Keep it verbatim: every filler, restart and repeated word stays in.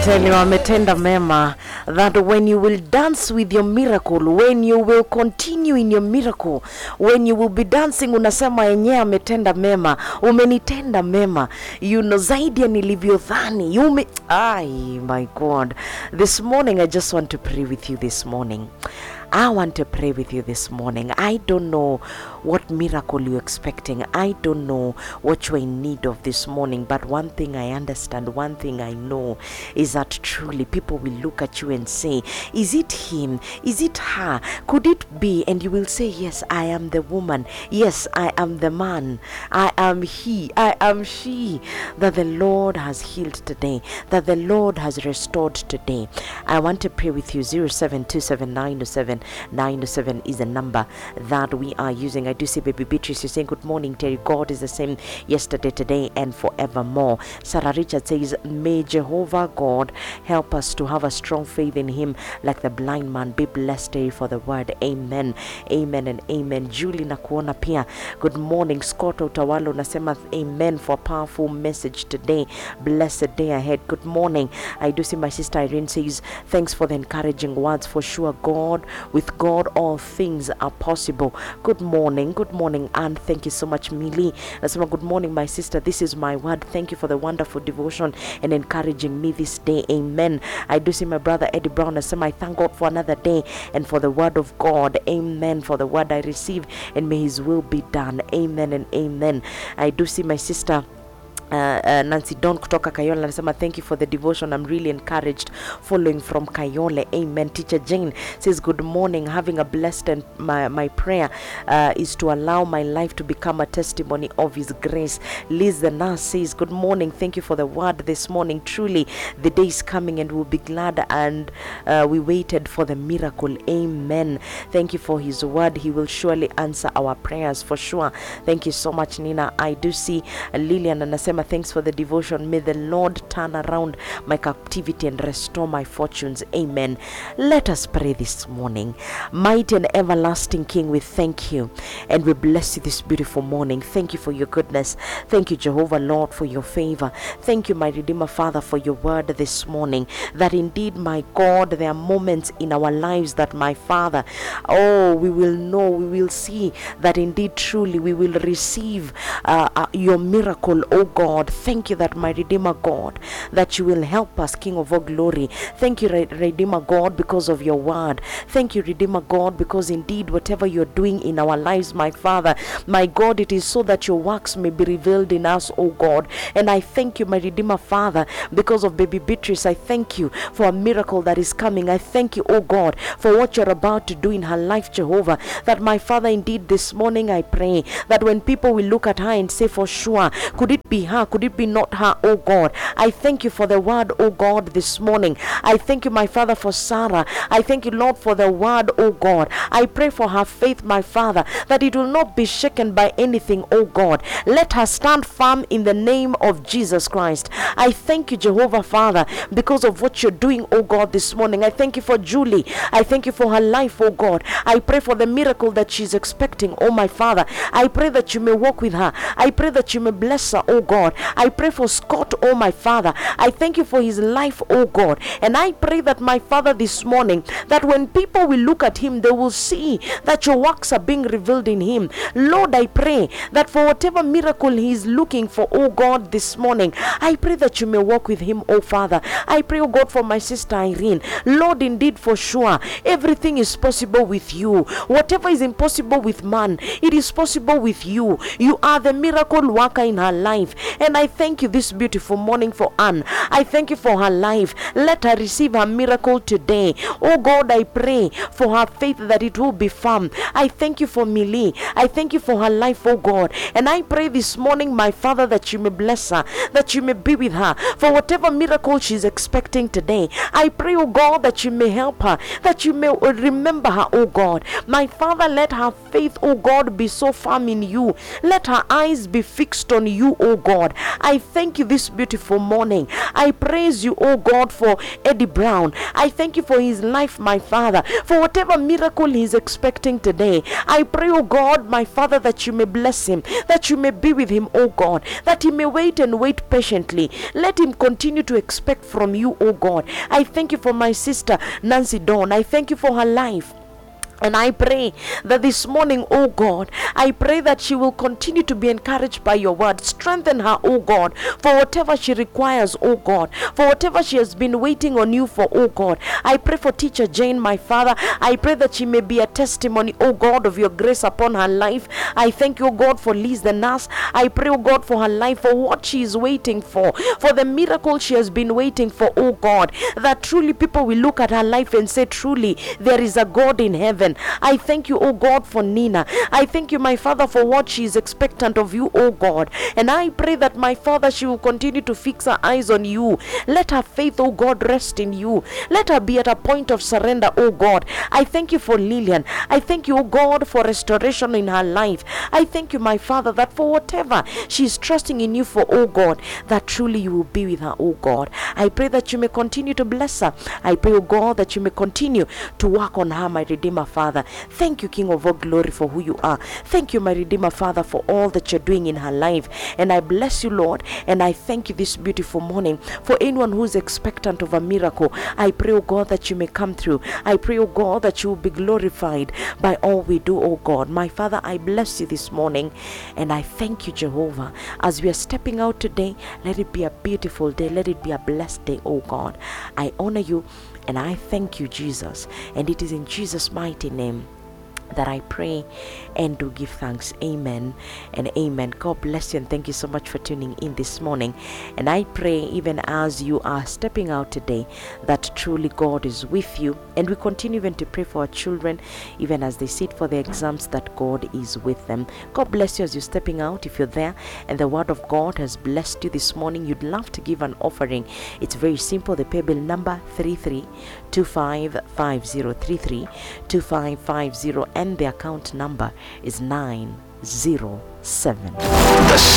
tell you, ametenda mema, that when you will dance with your miracle, when you will continue in your miracle, when you will be dancing, unasema yenyewe ametenda mema, umenitenda mema, you know, zaidi ya nilivyodhani, you me, ay, my God. This morning, I just want to pray with you this morning. I want to pray with you this morning. I don't know what miracle you're expecting. I don't know what you're in need of this morning. But one thing I understand, one thing I know is that truly people will look at you and say, is it him? Is it her? Could it be? And you will say, yes, I am the woman. Yes, I am the man. I am he. I am she. That the Lord has healed today. That the Lord has restored today. I want to pray with you. zero seven two seven nine seven nine seven is the number that we are using. I do see baby Beatrice, you're saying good morning Terry. God is the same yesterday, today and forevermore. Sarah Richard says, may Jehovah God help us to have a strong faith in him like the blind man. Be blessed Terry for the word. Amen, amen and amen. Julie nakuona pia, good morning. Scott Utawalo nasema amen for a powerful message today. Blessed day ahead. Good morning. I do see my sister Irene says, thanks for the encouraging words. For sure God, with God all things are possible. Good morning, good morning, and thank you so much, Millie. Nasema good morning, my sister. This is my word. Thank you for the wonderful devotion and encouraging me this day. Amen. I do see my brother Eddie Brown. Nasema I thank God for another day and for the word of God. Amen. For the word I receive, and may his will be done. Amen and amen. I do see my sister Uh, uh, Nancy Don kutoka Kayole anasema thank you for the devotion. I'm really encouraged following from Kayole. Amen. Teacher Jane says good morning, having a blessed, and my, my prayer uh, is to allow my life to become a testimony of his grace. Liz the nurse says good morning, thank you for the word this morning. Truly the day is coming and we'll be glad, and uh, we waited for the miracle. Amen. Thank you for his word. He will surely answer our prayers for sure. Thank you so much, Nina. I do see uh, Lillian anasema thanks for the devotion. May the Lord turn around my captivity and restore my fortunes. Amen. Let us pray this morning. Mighty and everlasting King, we thank you and we bless you this beautiful morning. Thank you for your goodness. Thank you, Jehovah Lord, for your favor. Thank you, my Redeemer Father, for your word this morning. That indeed, my God, there are moments in our lives that, my Father, oh, we will know, we will see that indeed, truly, we will receive uh, uh, your miracle, oh God. God, thank you that, my Redeemer God, that you will help us, King of all glory. Thank you, Re- Redeemer God, because of your word. Thank you, Redeemer God, because indeed whatever you're doing in our lives, my Father, my God, it is so that your works may be revealed in us, oh God. And I thank you, my Redeemer Father, because of baby Beatrice. I thank you for a miracle that is coming. I thank you, oh God, for what you're about to do in her life, Jehovah. That, my Father, indeed this morning I pray that when people will look at her and say for sure, could it be her? Could it be not her, oh God? I thank you for the word, oh God, this morning. I thank you, my Father, for Sarah. I thank you, Lord, for the word, oh God. I pray for her faith, my Father, that it will not be shaken by anything, oh God. Let her stand firm in the name of Jesus Christ. I thank you, Jehovah Father, because of what you're doing, oh God, this morning. I thank you for Julie. I thank you for her life, oh God. I pray for the miracle that she's expecting, oh my Father. I pray that you may walk with her. I pray that you may bless her, oh God. I pray for Scott, oh my Father. I thank you for his life, oh God. And I pray that, my Father, this morning, that when people will look at him, they will see that your works are being revealed in him. Lord, I pray that for whatever miracle he is looking for, oh God, this morning, I pray that you may walk with him, oh Father. I pray, oh God, for my sister Irene. Lord, indeed, for sure, everything is possible with you. Whatever is impossible with man, it is possible with you. You are the miracle worker in her life. And I thank you this beautiful morning for Anne. I thank you for her life. Let her receive her miracle today. Oh God, I pray for her faith that it will be firm. I thank you for Millie. I thank you for her life, oh God. And I pray this morning, my Father, that you may bless her, that you may be with her for whatever miracle she's expecting today. I pray, oh God, that you may help her, that you may remember her, oh God. My Father, let her faith, oh God, be so firm in you. Let her eyes be fixed on you, oh God. God. I thank you this beautiful morning. I praise you, oh God, for Eddie Brown. I thank you for his life, my Father, for whatever miracle he is expecting today. I pray, oh God, my Father, that you may bless him, that you may be with him, oh God, that he may wait and wait patiently. Let him continue to expect from you, oh God. I thank you for my sister Nancy Dawn. I thank you for her life. And I pray that this morning, oh God, I pray that she will continue to be encouraged by your word. Strengthen her, oh God, for whatever she requires, oh God, for whatever she has been waiting on you for, oh God. I pray for teacher Jane, my Father. I pray that she may be a testimony, oh God, of your grace upon her life. I thank you, oh God, for Liz the nurse. I pray, oh God, for her life, for what she is waiting for, for the miracle she has been waiting for, oh God, that truly people will look at her life and say, truly, there is a God in heaven. I thank you, oh God, for Nina. I thank you, my Father, for what she is expectant of you, oh God. And I pray that, my Father, she will continue to fix her eyes on you. Let her faith, oh God, rest in you. Let her be at a point of surrender, oh God. I thank you for Lillian. I thank you, oh God, for restoration in her life. I thank you, my Father, that for whatever she is trusting in you for, oh God, that truly you will be with her, oh God. I pray that you may continue to bless her. I pray, oh God, that you may continue to work on her, my Redeemer, Father. Thank you, King of all glory, for who you are. Thank you, my Redeemer, Father, for all that you're doing in her life. And I bless you, Lord, and I thank you this beautiful morning for anyone who's expectant of a miracle. I pray, oh God, that you may come through. I pray, oh God, that you will be glorified by all we do, oh God. My Father, I bless you this morning, and I thank you, Jehovah. As we are stepping out today, let it be a beautiful day. Let it be a blessed day, oh God. I honor you, and I thank you, Jesus. And it is in Jesus' mighty name that I pray and do give thanks. Amen and amen. God bless you, and thank you so much for tuning in this morning. And I pray, even as you are stepping out today, that truly God is with you. And we continue even to pray for our children, even as they sit for their exams, that God is with them. God bless you as you're stepping out. If you're there and the word of God has blessed you this morning, you'd love to give an offering. It's very simple. The pay bill number three three two five five zero, three three two five five zero, and the account number is nine zero seven.